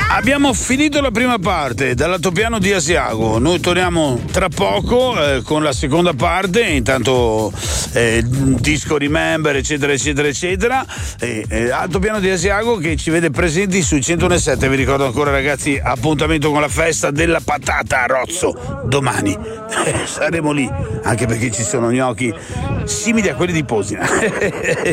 Abbiamo finito la prima parte dall'altopiano di Asiago, noi torniamo tra poco con la seconda parte, intanto disco Remember eccetera eccetera eccetera, altopiano di Asiago che ci vede presenti sui 101.7. Vi ricordo ancora ragazzi, appuntamento con la festa della patata a Rozzo, domani saremo lì, anche perché ci sono gnocchi simili a quelli di Posina.